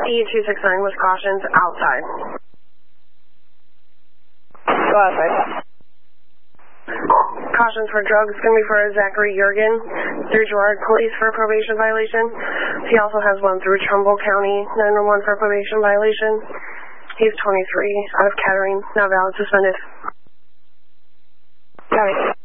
E269 with cautions outside. Go outside. Cautions for drugs going to be for Zachary Jurgen through Girard Police for a probation violation. He also has one through Trumbull County 911 for a probation violation. He's 23, out of Kettering, now valid suspended. Copy.